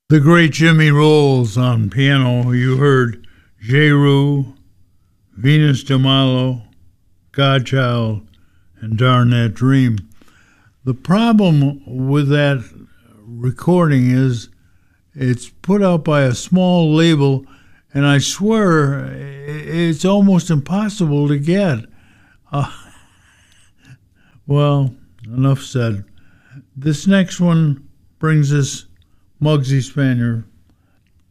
The great Jimmy Rolls on piano. You heard Jeru, Venus de Milo, Godchild, and Darn That Dream. The problem with that recording is it's put out by a small label, and I swear it's almost impossible to get. Well, enough said. This next one brings us Muggsy Spanier.